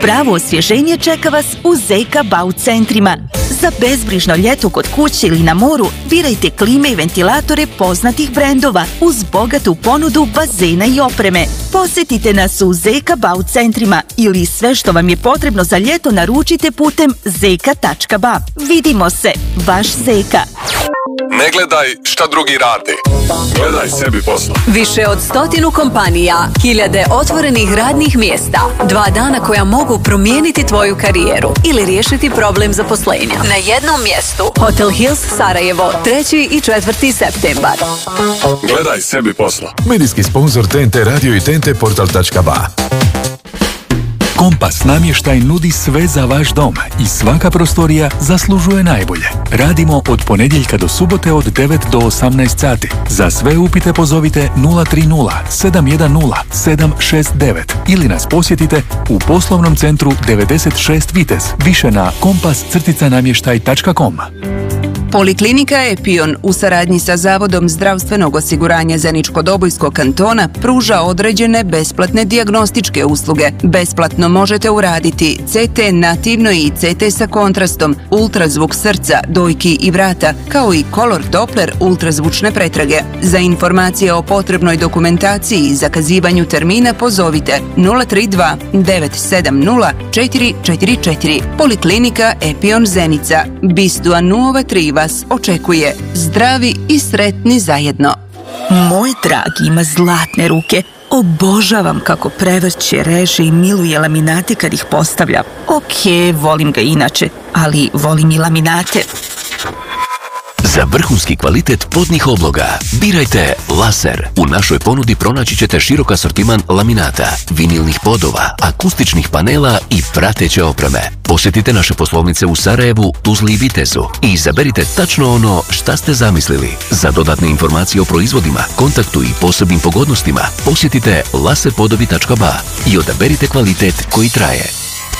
Pravo osvježenje čeka vas u ZK Bau centrima. Za bezbrižno ljeto kod kuće ili na moru, birajte klime i ventilatore poznatih brendova uz bogatu ponudu bazena i opreme. Posjetite nas u ZK Bau centrima ili sve što vam je potrebno za ljeto naručite putem zk.ba. Vidimo se, vaš ZK. Ne gledaj šta drugi rade. Gledaj sebi posla. Više od 100 kompanija, 1000 otvorenih radnih mjesta, 2 dana koja mogu promijeniti tvoju karijeru ili riješiti problem zaposlenja. Na jednom mjestu. Hotel Hills Sarajevo, 3. i 4. septembar. Gledaj sebi posla. Medijski sponsor TNT Radio i TNT Portal.ba. Kompas namještaj nudi sve za vaš dom i svaka prostorija zaslužuje najbolje. Radimo od ponedjeljka do subote od 9 do 18 sati. Za sve upite pozovite 030 710 769 ili nas posjetite u poslovnom centru 96 Vitez. Više na kompas-namještaj.com. Poliklinika Epion u saradnji sa Zavodom zdravstvenog osiguranja Zeničko-Dobojskog kantona pruža određene besplatne dijagnostičke usluge. Besplatno možete uraditi CT nativno i CT sa kontrastom, ultrazvuk srca, dojki i vrata, kao i kolor Doppler ultrazvučne pretrage. Za informacije o potrebnoj dokumentaciji i zakazivanju termina pozovite 032 970 444. Poliklinika Epion Zenica. Bistua Nuova 3 vas očekuje. Zdravi i sretni zajedno. Moj dragi ima zlatne ruke. Obožavam kako prevrće, reže i miluje laminate kad ih postavlja. Volim ga inače, ali volim i laminate. Za vrhunski kvalitet podnih obloga birajte Laser. U našoj ponudi pronaći ćete širok asortiman laminata, vinilnih podova, akustičnih panela i prateće opreme. Posjetite naše poslovnice u Sarajevu, Tuzli i Vitezu i izaberite tačno ono šta ste zamislili. Za dodatne informacije o proizvodima, kontaktu i posebnim pogodnostima posjetite laserpodovi.ba i odaberite kvalitet koji traje.